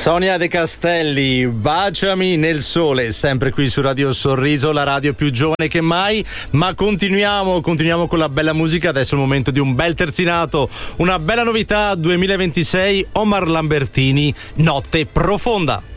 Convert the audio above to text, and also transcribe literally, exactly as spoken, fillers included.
Sonia De Castelli, Baciami nel sole, sempre qui su Radio Sorriso, la radio più giovane che mai. Ma continuiamo, continuiamo con la bella musica. Adesso è il momento di un bel terzinato, una bella novità duemilaventisei, Omar Lambertini, Notte Profonda.